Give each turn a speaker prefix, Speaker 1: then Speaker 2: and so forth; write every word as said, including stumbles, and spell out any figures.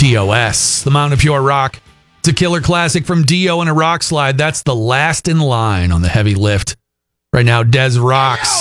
Speaker 1: T O S, the Mountain of Pure Rock. It's a killer classic from Dio and a rock slide. That's the last in line on the heavy lift. Right now, Des rocks.